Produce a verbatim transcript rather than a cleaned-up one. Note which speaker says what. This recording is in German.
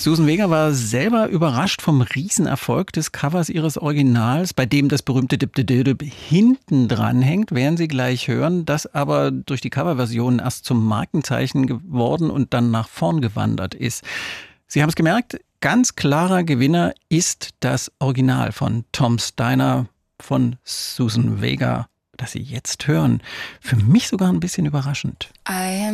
Speaker 1: Suzanne Vega war selber überrascht vom Riesenerfolg des Covers ihres Originals, bei dem das berühmte Dip Dip Dip hinten dran hängt, werden Sie gleich hören, das aber durch die Coverversion erst zum Markenzeichen geworden und dann nach vorn gewandert ist. Sie haben es gemerkt, ganz klarer Gewinner ist das Original von Tom Steiner, von Suzanne Vega, das Sie jetzt hören. Für mich sogar ein bisschen überraschend.
Speaker 2: I am